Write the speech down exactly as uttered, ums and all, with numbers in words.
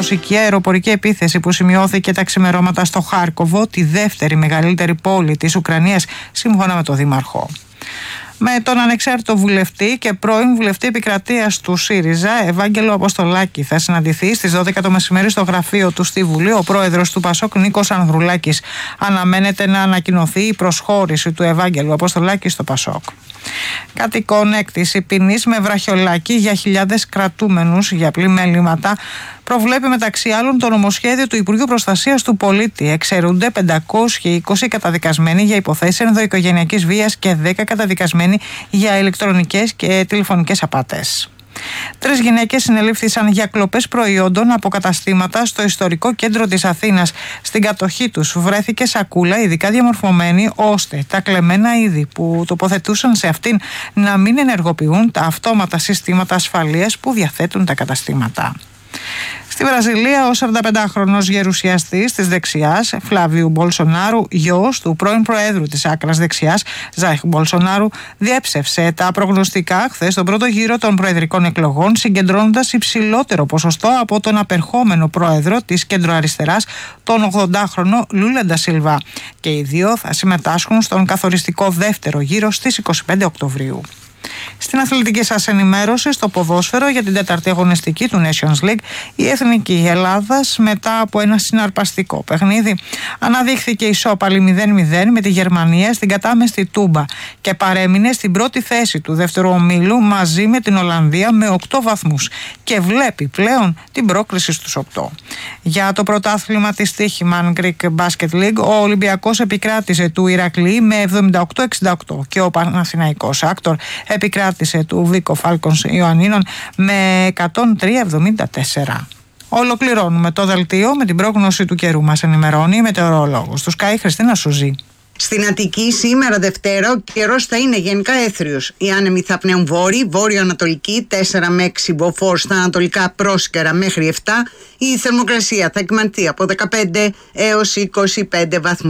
ρωσική αεροπορική επίθεση που σημειώθηκε τα ξημερώματα στο Χάρκοβο, τη δεύτερη μεγαλύτερη πόλη της Ουκρανίας, σύμφωνα με τον Δήμαρχο. Με τον ανεξάρτητο βουλευτή και πρώην βουλευτή επικρατείας του ΣΥΡΙΖΑ, Ευάγγελο Αποστολάκη, θα συναντηθεί στις δώδεκα το μεσημέρι στο γραφείο του στη Βουλή ο πρόεδρος του Πασόκ, Νίκος Ανδρουλάκης. Αναμένεται να ανακοινωθεί η προσχώρηση του Ευάγγελου Αποστολάκη στο Πασόκ. Κατοικών έκτηση ποινής με βραχιολάκι για χιλιάδες κρατούμενους για απλή μέληματα προβλέπει μεταξύ άλλων το νομοσχέδιο του Υπουργείου Προστασίας του Πολίτη. Εξαιρούνται πεντακόσιοι είκοσι καταδικασμένοι για υποθέσεις ενδοοικογενειακής βίας και δέκα καταδικασμένοι για ηλεκτρονικές και τηλεφωνικές απάτες. Τρεις γυναίκες συνελήφθησαν για κλοπές προϊόντων από καταστήματα στο ιστορικό κέντρο της Αθήνας. Στην κατοχή τους βρέθηκε σακούλα ειδικά διαμορφωμένη ώστε τα κλεμμένα είδη που τοποθετούσαν σε αυτήν να μην ενεργοποιούν τα αυτόματα συστήματα ασφαλείας που διαθέτουν τα καταστήματα. Στη Βραζιλία, ο σαρανταπεντάχρονος γερουσιαστής της δεξιάς, Φλάβιου Μπολσονάρου, γιος του πρώην Προέδρου της άκρας δεξιάς, Ζάιρ Μπολσονάρου, διέψευσε τα προγνωστικά χθες στον πρώτο γύρο των προεδρικών εκλογών, συγκεντρώνοντας υψηλότερο ποσοστό από τον απερχόμενο πρόεδρο της κεντροαριστεράς, τον ογδοντάχρονο Λούλα ντα Σίλβα. Και οι δύο θα συμμετάσχουν στον καθοριστικό δεύτερο γύρο στις είκοσι πέντε Οκτωβρίου. Στην αθλητική σας ενημέρωση, στο ποδόσφαιρο για την τέταρτη αγωνιστική του Nations League, η Εθνική Ελλάδας μετά από ένα συναρπαστικό παιχνίδι αναδείχθηκε ισόπαλη μηδέν μηδέν με τη Γερμανία στην κατάμεστη Τούμπα και παρέμεινε στην πρώτη θέση του δεύτερου ομίλου μαζί με την Ολλανδία με οκτώ βαθμούς και βλέπει πλέον την πρόκριση στους οκτώ. Για το πρωτάθλημα της Τύχημαν Greek Basket League, ο Ολυμπιακός επικράτησε του Ηρακλή με εβδομήντα οκτώ εξήντα οκτώ και ο Παναθηναϊκός Άκτορ επικράτησε του Βίκο Φάλκονς Ιωαννίνων με εκατόν τρία εβδομήντα τέσσερα. Ολοκληρώνουμε το δελτίο με την πρόγνωση του καιρού. Μας ενημερώνει η μετεωρολόγος του Sky, Χριστίνα Σουζή. Στην Αττική σήμερα Δευτέρα ο καιρός θα είναι γενικά έθριος. Οι άνεμοι θα πνέουν βόρειοι, βόρειο-ανατολική τέσσερα με έξι μποφόρ στα ανατολικά πρόσκαιρα μέχρι επτά. Η θερμοκρασία θα εκμανθεί από δεκαπέντε έως είκοσι πέντε βαθμούς.